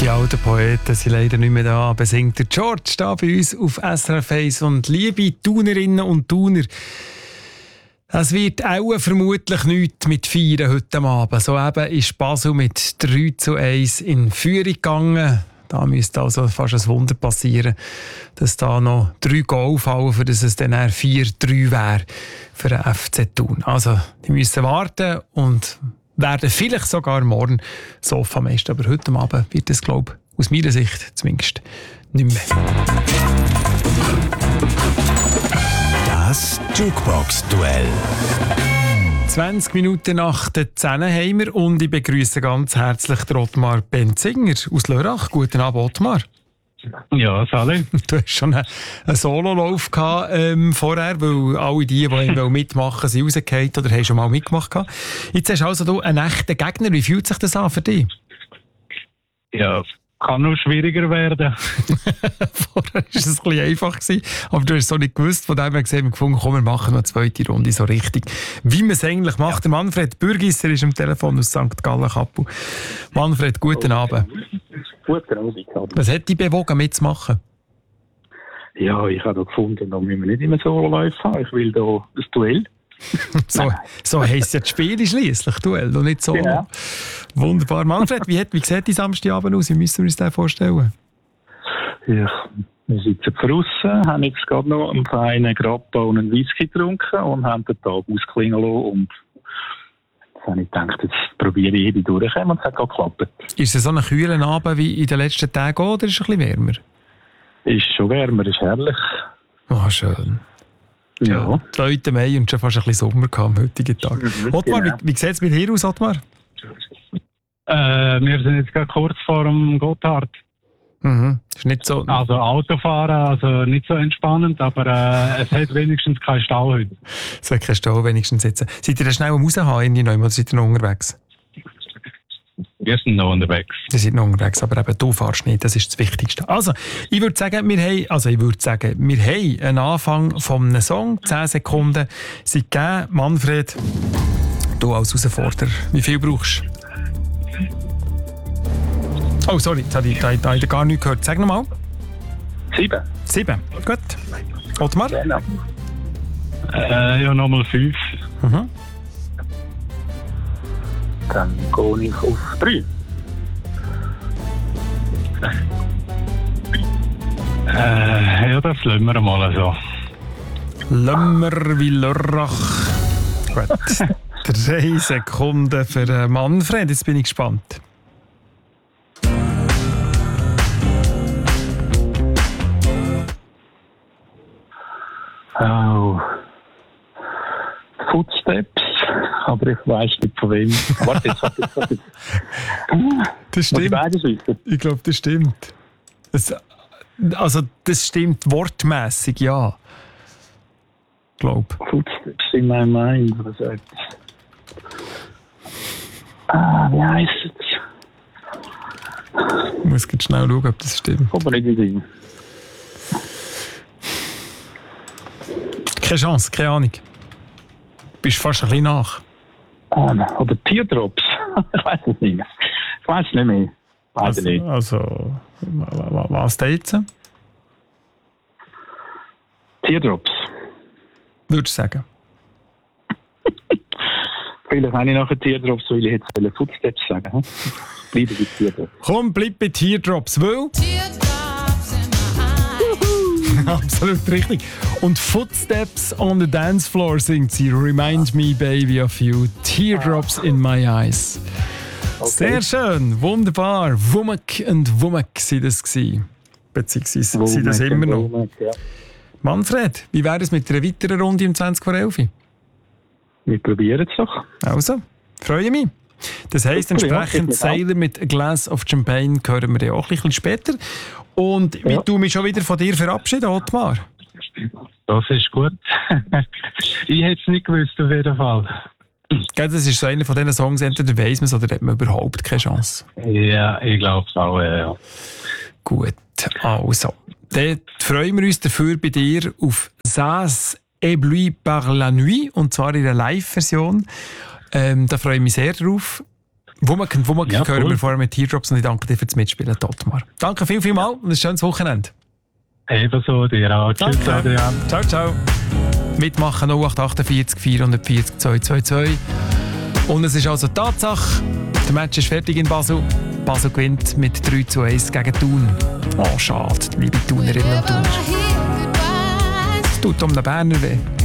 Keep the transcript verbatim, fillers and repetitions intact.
Die alten Poeten sind leider nicht mehr da, aber singt der George da bei uns auf S R F eins. Und liebe Thunerinnen und Thuner, es wird auch vermutlich nichts mit Feiern heute Abend. So eben ist Basel mit drei zu eins in Führung gegangen. Da müsste also fast ein Wunder passieren, dass da noch drei Goal fallen, für dass es dann vier drei wäre für den F C Thun. Also, die müssen warten und werden vielleicht sogar morgen Sofameister. Aber heute Abend wird es, glaube ich, aus meiner Sicht zumindest nicht mehr. Das Jukebox-Duell. zwanzig Minuten nach der zehn haben wir und ich begrüße ganz herzlich den Ottmar Benzinger aus Lörrach. Guten Abend, Ottmar. Ja, Sally. Du hast schon einen, einen Sololauf gehabt, ähm, vorher, weil alle die, die mitmachen, sind rausgefallen oder haben schon mal mitgemacht. Jetzt hast du also du einen echten Gegner. Wie fühlt sich das an für dich? Ja, kann noch schwieriger werden. Vorher war es ein bisschen einfach, aber du hast es so nicht gewusst. Von dem her gesehen, wir gefunden, komm, wir machen noch eine zweite Runde so richtig. Wie man es eigentlich macht. Ja. Der Manfred Bürgisser ist am Telefon aus Sankt Gallen Kappel. Manfred, guten Abend. Guten Abend. Was hat dich bewogen, mitzumachen? Ja, ich habe da gefunden, da müssen wir nicht immer so Läufe haben. Ich will da das Duell. so so heisst ja das Spiel schliesslich, Duell, und nicht so. Ja. Wunderbar. Manfred, wie, hat, wie sieht die Samstagabend aus? Wie müssen wir uns das vorstellen? Ja, wir sitzen draussen, haben jetzt gerade noch einen feinen Grappa und einen Whisky getrunken und haben den Tag ausklingen lassen. Und jetzt habe ich gedacht, jetzt probiere ich jede durchkommen und es hat gerade geklappt. Ist es so ein kühler Abend wie in den letzten Tagen oder ist es ein bisschen wärmer? Ist schon wärmer, ist herrlich. Oh, schön. Ja. Ja, zweiten Mai und schon fast ein bisschen Sommer kam am heutigen Tag. Mhm, Ottmar, genau. wie, wie sieht es mit dir aus, Ottmar? Äh, wir sind jetzt gerade kurz vor dem Gotthard. Mhm. Ist nicht so... Also Autofahren, also nicht so entspannend, aber äh, es hat wenigstens keinen Stau heute. Es hat keinen Stau wenigstens jetzt. Seid ihr da schnell am Raushauen oder seid ihr noch unterwegs? Wir sind noch unterwegs. Wir sind noch unterwegs, aber eben du fährst nicht, das ist das Wichtigste. Also, ich würde sagen, wir haben, also ich würde sagen, wir haben einen Anfang von einem Song, zehn Sekunden sind gegeben. Manfred, du als Herausforderer, wie viel brauchst du? Oh, sorry, jetzt habe ich, da, da, da gar nichts gehört. Sag nochmal. Sieben. Sieben, gut. Ottmar? Genau. Äh, ja, nochmal fünf. Mhm. Dann gehe ich auf drei. Äh, ja, das lassen wir mal so. Lömmer wie Lörrach. Gut. Drei Sekunden für Manfred, jetzt bin ich gespannt. Oh. Footsteps, aber ich weiss nicht von wem. Warte, jetzt, warte, jetzt, warte. Das stimmt. Ich beides wissen? Ich glaube, das stimmt. Das, also, das stimmt wortmässig, ja. Ich glaube. Footsteps in my mind, oder so etwas. Ah, wie heisst es? Ich muss jetzt schnell schauen, ob das stimmt. Kommt mir nicht in den Sinn. Keine Chance, keine Ahnung. Du bist fast ein bisschen nach. Ah, oder Teardrops. Ich weiß es nicht mehr. Ich weiß es nicht mehr. Weiß Also, nicht. also was da jetzt? Teardrops. Würdest du sagen? Vielleicht habe ich nachher Teardrops, weil ich jetzt Footsteps sagen. Hm? Bleibe bei Teardrops. Komm, bleib bei Teardrops, weil... Absolut richtig. Und Footsteps on the dance floor singt sie Remind me, baby, of you. Teardrops in my eyes. Okay. Sehr schön, wunderbar. Wumek und Wumek sind das gewesen. Beziehungsweise Wumek sind das immer noch. Wumek, ja. Manfred, wie wäre es mit einer weiteren Runde um zwanzig vor elf? Wir probieren es doch. Also, freue mich. Das heisst, entsprechend ja, Sailor mit A Glass of Champagne hören wir ja auch ein bisschen später. Und ja. Wie du mich schon wieder von dir verabschieden, Ottmar? Das ist gut. Ich hätte es nicht gewusst, auf jeden Fall. Das ist so einer von diesen Songs, entweder weiss man es oder hat man überhaupt keine Chance. Ja, ich glaube es auch, ja. Gut, also. Dann freuen wir uns dafür bei dir auf «Ça éblouit par la nuit», und zwar in der Live-Version. Ähm, da freue ich mich sehr drauf. Wo man, wo man Ja, hören cool. wir vorher mit Teardrops und ich danke dir fürs Mitspielen, Ottmar. Danke viel, viel mal und ein schönes Wochenende. Ebenso, dir auch. Tschüss, Danke. Adrian. Ciao, ciao. Mitmachen null acht achtundvierzig vierhundertvierzig zweihundertzweiundzwanzig. Und es ist also Tatsache, der Match ist fertig in Basel. Basel gewinnt mit drei zu eins gegen Thun. Oh, schade, liebe Thunerinnen und Thuner. Es tut um den Berner weh.